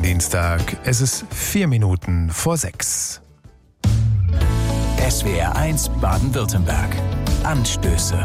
Dienstag. Es ist 4 Minuten vor 6. SWR 1 Baden-Württemberg. Anstöße.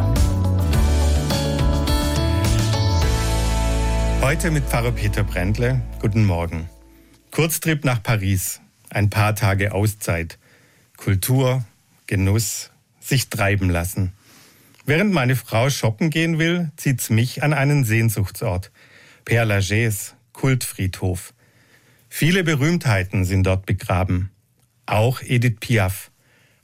Heute mit Pfarrer Peter Brändle. Guten Morgen. Kurztrip nach Paris. Ein paar Tage Auszeit. Kultur, Genuss, sich treiben lassen. Während meine Frau shoppen gehen will, zieht's mich an einen Sehnsuchtsort. Père Lachaise, Kultfriedhof. Viele Berühmtheiten sind dort begraben. Auch Edith Piaf.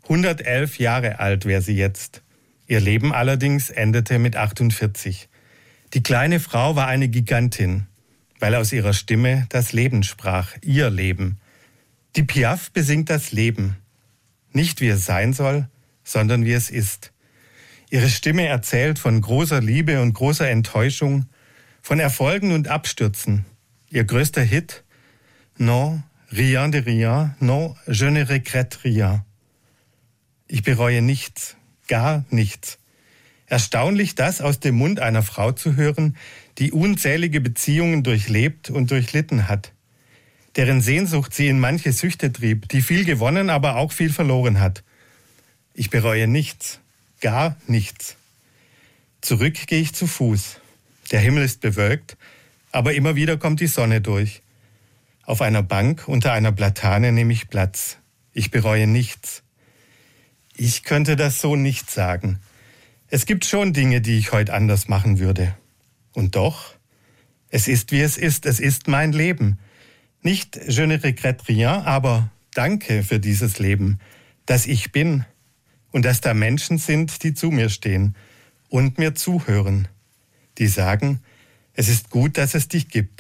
111 Jahre alt wäre sie jetzt. Ihr Leben allerdings endete mit 48. Die kleine Frau war eine Gigantin, weil aus ihrer Stimme das Leben sprach, ihr Leben. Die Piaf besingt das Leben. Nicht wie es sein soll, sondern wie es ist. Ihre Stimme erzählt von großer Liebe und großer Enttäuschung, von Erfolgen und Abstürzen. Ihr größter Hit? Non, rien de rien, non, je ne regrette rien. Ich bereue nichts, gar nichts. Erstaunlich, das aus dem Mund einer Frau zu hören, die unzählige Beziehungen durchlebt und durchlitten hat, deren Sehnsucht sie in manche Süchte trieb, die viel gewonnen, aber auch viel verloren hat. Ich bereue nichts, gar nichts. Zurück gehe ich zu Fuß. Der Himmel ist bewölkt, aber immer wieder kommt die Sonne durch. Auf einer Bank unter einer Platane nehme ich Platz. Ich bereue nichts. Ich könnte das so nicht sagen. Es gibt schon Dinge, die ich heute anders machen würde. Und doch, es ist wie es ist mein Leben. Nicht je ne regrette rien, aber danke für dieses Leben, dass ich bin und dass da Menschen sind, die zu mir stehen und mir zuhören, die sagen, es ist gut, dass es dich gibt.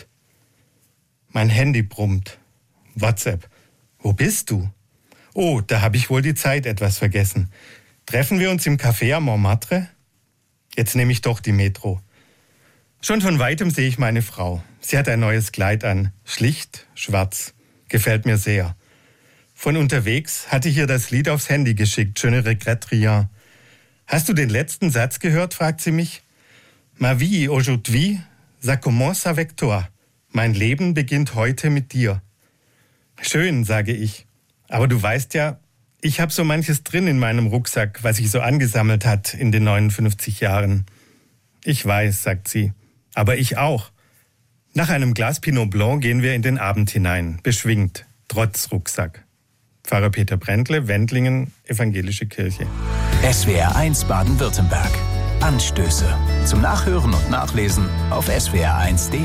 Mein Handy brummt. WhatsApp. Wo bist du? Oh, da habe ich wohl die Zeit etwas vergessen. Treffen wir uns im Café am Montmartre? Jetzt nehme ich doch die Metro. Schon von weitem sehe ich meine Frau. Sie hat ein neues Kleid an. Schlicht, schwarz. Gefällt mir sehr. Von unterwegs hatte ich ihr das Lied aufs Handy geschickt. Je ne regrette rien. Hast du den letzten Satz gehört, fragt sie mich. Ma vie aujourd'hui, ça commence avec toi. Mein Leben beginnt heute mit dir. Schön, sage ich. Aber du weißt ja, ich habe so manches drin in meinem Rucksack, was sich so angesammelt hat in den 59 Jahren. Ich weiß, sagt sie, aber ich auch. Nach einem Glas Pinot Blanc gehen wir in den Abend hinein, beschwingt, trotz Rucksack. Pfarrer Peter Brändle, Wendlingen, Evangelische Kirche. SWR 1 Baden-Württemberg. Anstöße. Zum Nachhören und Nachlesen auf swr1.de.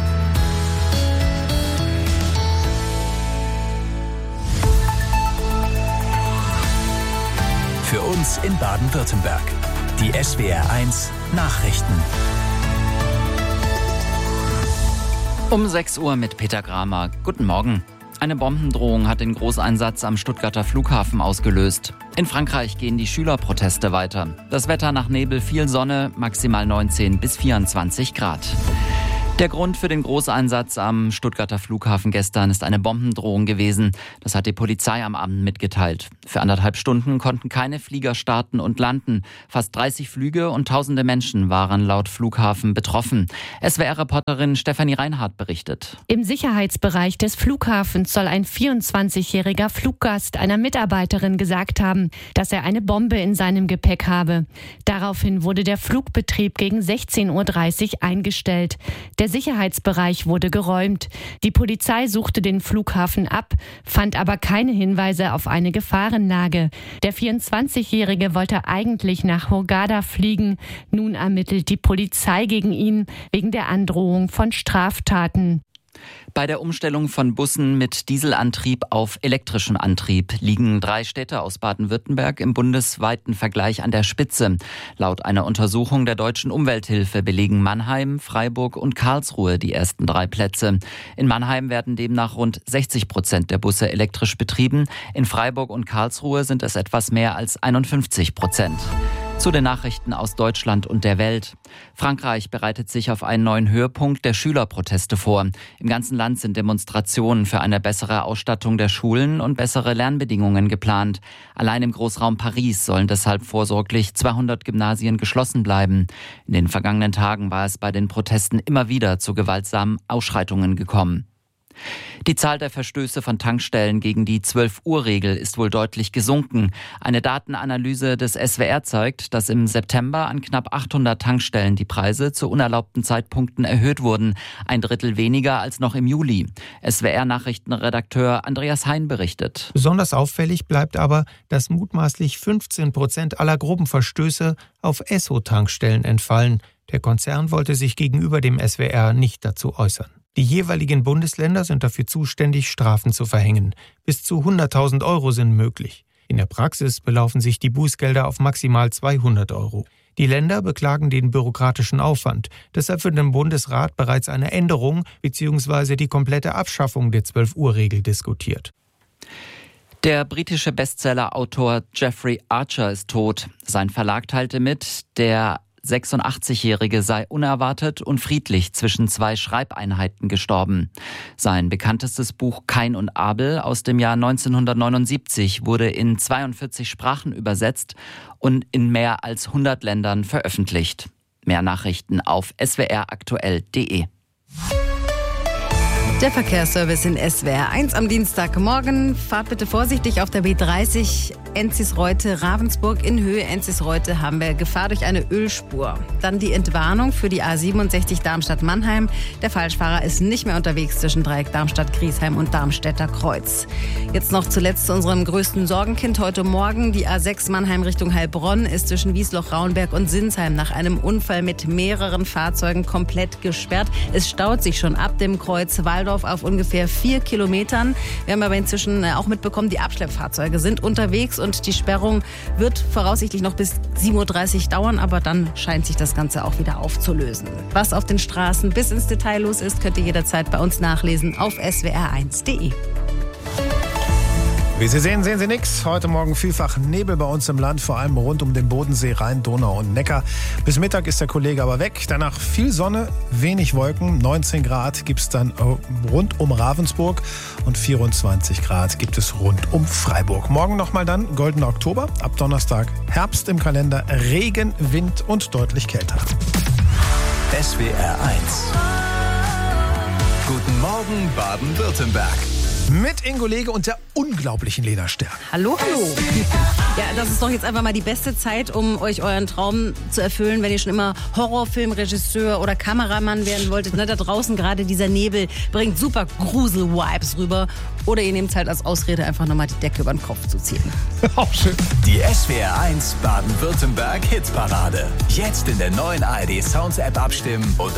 Für uns in Baden-Württemberg. Die SWR 1 Nachrichten. Um 6 Uhr mit Peter Kramer. Guten Morgen. Eine Bombendrohung hat den Großeinsatz am Stuttgarter Flughafen ausgelöst. In Frankreich gehen die Schülerproteste weiter. Das Wetter nach Nebel, viel Sonne, maximal 19 bis 24 Grad. Der Grund für den Großeinsatz am Stuttgarter Flughafen gestern ist eine Bombendrohung gewesen. Das hat die Polizei am Abend mitgeteilt. Für 1,5 Stunden konnten keine Flieger starten und landen. Fast 30 Flüge und tausende Menschen waren laut Flughafen betroffen. SWR-Reporterin Stefanie Reinhardt berichtet. Im Sicherheitsbereich des Flughafens soll ein 24-jähriger Fluggast einer Mitarbeiterin gesagt haben, dass er eine Bombe in seinem Gepäck habe. Daraufhin wurde der Flugbetrieb gegen 16:30 Uhr eingestellt. Der Sicherheitsbereich wurde geräumt. Die Polizei suchte den Flughafen ab, fand aber keine Hinweise auf eine Gefahrenlage. Der 24-Jährige wollte eigentlich nach Hurghada fliegen. Nun ermittelt die Polizei gegen ihn wegen der Androhung von Straftaten. Bei der Umstellung von Bussen mit Dieselantrieb auf elektrischen Antrieb liegen 3 Städte aus Baden-Württemberg im bundesweiten Vergleich an der Spitze. Laut einer Untersuchung der Deutschen Umwelthilfe belegen Mannheim, Freiburg und Karlsruhe die ersten 3 Plätze. In Mannheim werden demnach rund 60% der Busse elektrisch betrieben. In Freiburg und Karlsruhe sind es etwas mehr als 51%. Zu den Nachrichten aus Deutschland und der Welt. Frankreich bereitet sich auf einen neuen Höhepunkt der Schülerproteste vor. Im ganzen Land sind Demonstrationen für eine bessere Ausstattung der Schulen und bessere Lernbedingungen geplant. Allein im Großraum Paris sollen deshalb vorsorglich 200 Gymnasien geschlossen bleiben. In den vergangenen Tagen war es bei den Protesten immer wieder zu gewaltsamen Ausschreitungen gekommen. Die Zahl der Verstöße von Tankstellen gegen die 12-Uhr-Regel ist wohl deutlich gesunken. Eine Datenanalyse des SWR zeigt, dass im September an knapp 800 Tankstellen die Preise zu unerlaubten Zeitpunkten erhöht wurden. 1/3 weniger als noch im Juli. SWR-Nachrichtenredakteur Andreas Hein berichtet. Besonders auffällig bleibt aber, dass mutmaßlich 15% aller groben Verstöße auf Esso-Tankstellen entfallen. Der Konzern wollte sich gegenüber dem SWR nicht dazu äußern. Die jeweiligen Bundesländer sind dafür zuständig, Strafen zu verhängen. Bis zu 100.000 Euro sind möglich. In der Praxis belaufen sich die Bußgelder auf maximal 200 Euro. Die Länder beklagen den bürokratischen Aufwand. Deshalb wird im Bundesrat bereits eine Änderung bzw. die komplette Abschaffung der 12-Uhr-Regel diskutiert. Der britische Bestseller-Autor Jeffrey Archer ist tot. Sein Verlag teilte mit, der 86-Jährige sei unerwartet und friedlich zwischen 2 Schreibeinheiten gestorben. Sein bekanntestes Buch Kain und Abel aus dem Jahr 1979 wurde in 42 Sprachen übersetzt und in mehr als 100 Ländern veröffentlicht. Mehr Nachrichten auf swraktuell.de. Der Verkehrsservice in SWR 1 am Dienstagmorgen. Fahrt bitte vorsichtig auf der B30 Enzisreute-Ravensburg in Höhe Enzisreute haben wir Gefahr durch eine Ölspur. Dann die Entwarnung für die A67 Darmstadt-Mannheim. Der Falschfahrer ist nicht mehr unterwegs zwischen Dreieck Darmstadt-Griesheim und Darmstädter Kreuz. Jetzt noch zuletzt zu unserem größten Sorgenkind heute Morgen. Die A6 Mannheim Richtung Heilbronn ist zwischen Wiesloch-Raunberg und Sinsheim nach einem Unfall mit mehreren Fahrzeugen komplett gesperrt. Es staut sich schon ab dem Kreuz Waldorf auf ungefähr 4 Kilometern. Wir haben aber inzwischen auch mitbekommen, die Abschleppfahrzeuge sind unterwegs und die Sperrung wird voraussichtlich noch bis 7.30 Uhr dauern, aber dann scheint sich das Ganze auch wieder aufzulösen. Was auf den Straßen bis ins Detail los ist, könnt ihr jederzeit bei uns nachlesen auf swr1.de. Wie Sie sehen, sehen Sie nichts. Heute Morgen vielfach Nebel bei uns im Land, vor allem rund um den Bodensee, Rhein, Donau und Neckar. Bis Mittag ist der Kollege aber weg. Danach viel Sonne, wenig Wolken. 19 Grad gibt es dann rund um Ravensburg und 24 Grad gibt es rund um Freiburg. Morgen nochmal dann goldener Oktober. Ab Donnerstag Herbst im Kalender, Regen, Wind und deutlich kälter. SWR 1. Guten Morgen, Baden-Württemberg. Mit Ingo Lege und der unglaublichen Lena Stern. Hallo, hallo. Ja, das ist doch jetzt einfach mal die beste Zeit, um euch euren Traum zu erfüllen, wenn ihr schon immer Horrorfilmregisseur oder Kameramann werden wolltet. Ne, da draußen gerade dieser Nebel bringt super Grusel-Vibes rüber. Oder ihr nehmt es halt als Ausrede, einfach nochmal die Decke über den Kopf zu ziehen. Auch schön. Die SWR 1 Baden-Württemberg Hitparade. Jetzt in der neuen ARD Sounds App abstimmen und